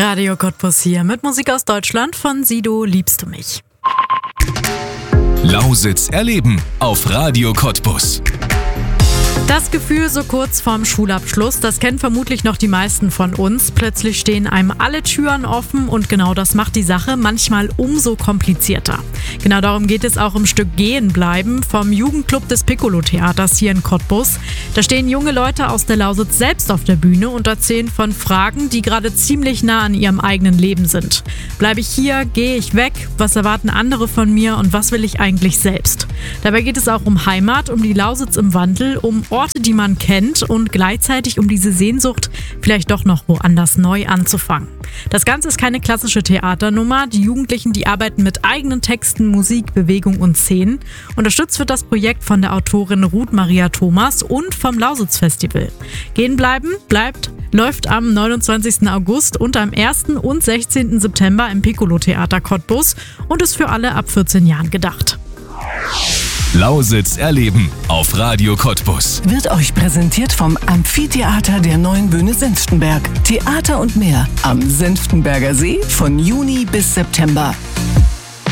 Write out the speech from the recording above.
Radio Cottbus hier mit Musik aus Deutschland von Sido, Liebst du mich? Lausitz erleben auf Radio Cottbus. Das Gefühl so kurz vorm Schulabschluss, das kennen vermutlich noch die meisten von uns. Plötzlich stehen einem alle Türen offen und genau das macht die Sache manchmal umso komplizierter. Genau darum geht es auch im Stück Gehen bleiben vom Jugendclub des Piccolo-Theaters hier in Cottbus. Da stehen junge Leute aus der Lausitz selbst auf der Bühne und erzählen von Fragen, die gerade ziemlich nah an ihrem eigenen Leben sind. Bleibe ich hier? Gehe ich weg? Was erwarten andere von mir und was will ich eigentlich selbst? Dabei geht es auch um Heimat, um die Lausitz im Wandel, um Orte, die man kennt und gleichzeitig um diese Sehnsucht, vielleicht doch noch woanders neu anzufangen. Das Ganze ist keine klassische Theaternummer. Die Jugendlichen, die arbeiten mit eigenen Texten, Musik, Bewegung und Szenen. Unterstützt wird das Projekt von der Autorin Ruth Maria Thomas und vom Lausitz Festival. Gehen bleiben läuft am 29. August und am 1. und 16. September im Piccolo-Theater Cottbus und ist für alle ab 14 Jahren gedacht. Lausitz erleben auf Radio Cottbus. Wird euch präsentiert vom Amphitheater der Neuen Bühne Senftenberg. Theater und mehr am Senftenberger See von Juni bis September.